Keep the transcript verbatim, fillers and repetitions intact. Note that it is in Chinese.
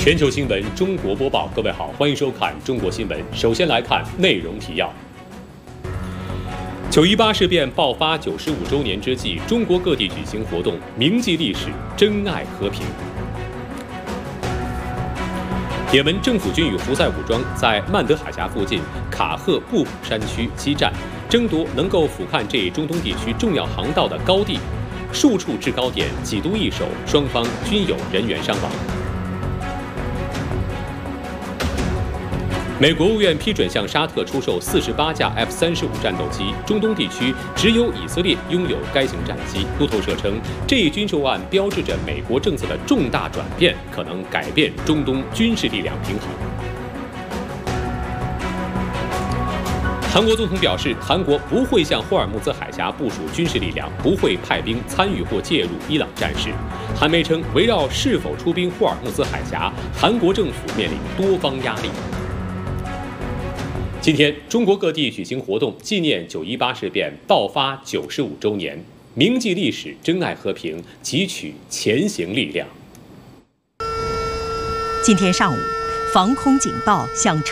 全球新闻中国播报，各位好，欢迎收看中国新闻。首先来看内容提要。九一八事变爆发九十五周年之际，中国各地举行活动，铭记历史，珍爱和平。也门政府军与胡塞武装在曼德海峡附近卡赫布普山区激战，争夺能够俯瞰这一中东地区重要航道的高地，数处制高点几度易手，双方均有人员伤亡。美国务院批准向沙特出售四十八架 F 三十五战斗机，中东地区只有以色列拥有该型战机。路透社称，这一军售案标志着美国政策的重大转变，可能改变中东军事力量平衡。韩国总统表示，韩国不会向霍尔木兹海峡部署军事力量，不会派兵参与或介入伊朗战事。韩媒称，围绕是否出兵霍尔木兹海峡，韩国政府面临多方压力。今天，中国各地举行活动，纪念九一八事变爆发九十五周年，铭记历史，珍爱和平，汲取前行力量。 今天上午，防空警报向